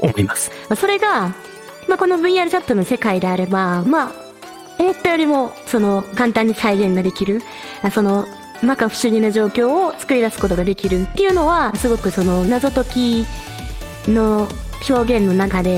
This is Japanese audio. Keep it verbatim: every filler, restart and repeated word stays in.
思います。 それが、まあ、この ブイアール チャットの世界であれば、まあ、思ったよりも、その、簡単に再現ができる、その、摩訶不思議な状況を作り出すことができるっていうのは、すごくその、謎解きの表現の中で